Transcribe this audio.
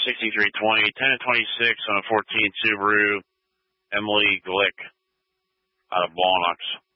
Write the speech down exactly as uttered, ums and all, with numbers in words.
sixty-three twenty, ten and twenty-six on a fourteen Subaru Emily Glick out of Ballinox.